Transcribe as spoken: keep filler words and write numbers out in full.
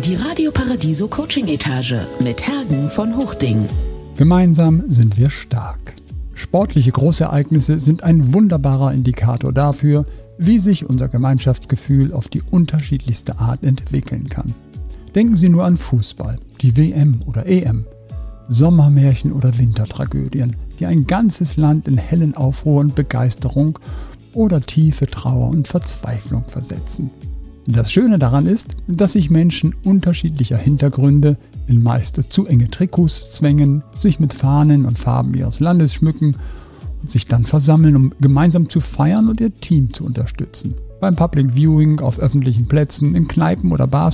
Die Radio Paradiso Coaching Etage mit Hergen von Hochding. Gemeinsam sind wir stark. Sportliche Großereignisse sind ein wunderbarer Indikator dafür, wie sich unser Gemeinschaftsgefühl auf die unterschiedlichste Art entwickeln kann. Denken Sie nur an Fußball, die W M oder E M, Sommermärchen oder Wintertragödien, die ein ganzes Land in hellen Aufruhr und Begeisterung oder tiefe Trauer und Verzweiflung versetzen. Das Schöne daran ist, dass sich Menschen unterschiedlicher Hintergründe in meist zu enge Trikots zwängen, sich mit Fahnen und Farben ihres Landes schmücken und sich dann versammeln, um gemeinsam zu feiern und ihr Team zu unterstützen. Beim Public Viewing auf öffentlichen Plätzen, in Kneipen oder Bars